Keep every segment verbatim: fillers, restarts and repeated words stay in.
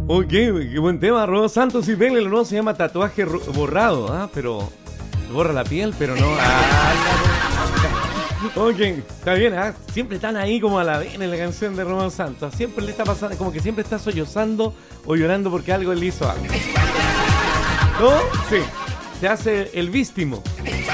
Ok, qué buen tema. Romeo Santos y Pele, lo nuevo se llama Tatuaje Borrado, ¿ah? Pero borra la piel, pero no. Ah, ok, está bien, ¿ah? Siempre están ahí como a la vez en la canción de Romeo Santos. Siempre le está pasando, como que siempre está sollozando o llorando porque algo le hizo algo. ¿No? Sí. Se hace el vístimo.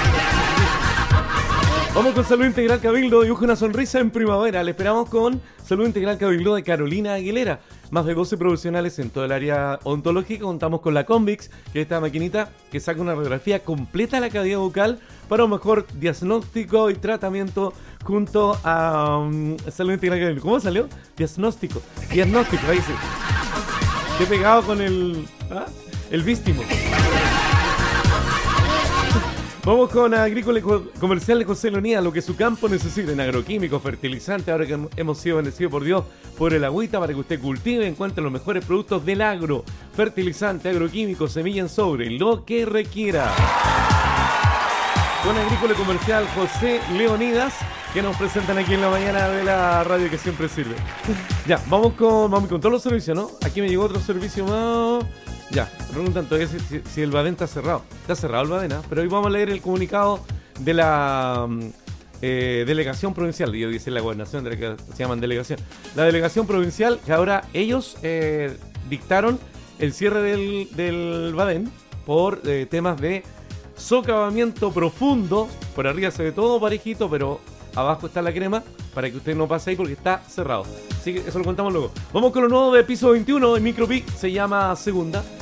Vamos con Salud Integral Cabildo, dibuja una sonrisa en primavera. Le esperamos con Salud Integral Cabildo de Carolina Aguilera. Más de doce profesionales en todo el área odontológica. Contamos con la Convix, que es esta maquinita que saca una radiografía completa de la cavidad bucal para un mejor diagnóstico y tratamiento junto a um, Salud Integral Cabildo. ¿Cómo salió? Diagnóstico. Diagnóstico, ahí sí. Qué pegado con el... ¿ah? El vístimo. Vamos con Agrícola y Comercial de José Leonía, lo que su campo necesita en agroquímicos, fertilizantes, ahora que hemos sido bendecidos por Dios por el agüita para que usted cultive y encuentre los mejores productos del agro, fertilizante, agroquímicos, semilla en sobre, lo que requiera. Con Agrícola y Comercial José Leonidas, que nos presentan aquí en la mañana de la radio que siempre sirve. Ya, vamos con, vamos con todos los servicios, ¿no? Aquí me llegó otro servicio más... Ya, preguntan todavía si, si, si el Badén está cerrado. Está cerrado el Badén, ¿eh? Pero hoy vamos a leer el comunicado de la eh, delegación provincial. Yo dice la gobernación, de la que se llaman delegación. La delegación provincial, que ahora ellos eh, dictaron el cierre del, del Badén por eh, temas de socavamiento profundo. Por arriba se ve todo parejito, pero abajo está la crema para que usted no pase ahí porque está cerrado. Así que eso lo contamos luego. Vamos con lo nuevo de piso veintiuno de Micropic, se llama Segunda.